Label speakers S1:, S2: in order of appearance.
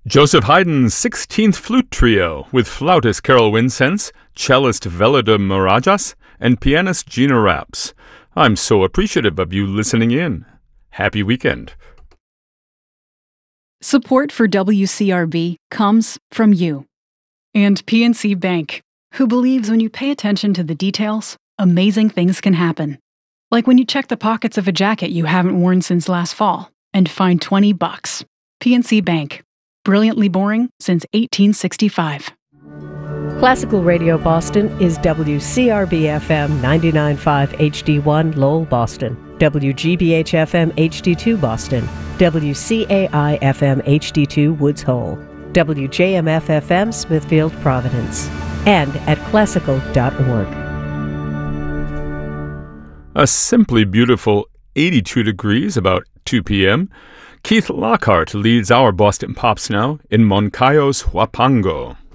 S1: Joseph Haydn's 16th Flute Trio with flautist Carol Wincense, cellist Velida Marajas, and pianist Gina Raps. I'm so appreciative of you listening in. Happy weekend.
S2: Support for WCRB comes from you and PNC Bank, who believes when you pay attention to the details, amazing things can happen. Like when you check the pockets of a jacket you haven't worn since last fall and find $20. PNC Bank. Brilliantly boring since 1865.
S3: Classical Radio Boston is WCRB-FM 99.5 HD1 Lowell, Boston, WGBH-FM HD2 Boston, WCAI-FM HD2 Woods Hole, WJMF-FM Smithfield, Providence, and at classical.org.
S1: A simply beautiful 82 degrees, about 2 p.m., Keith Lockhart leads our Boston Pops now in Moncayo's Huapango.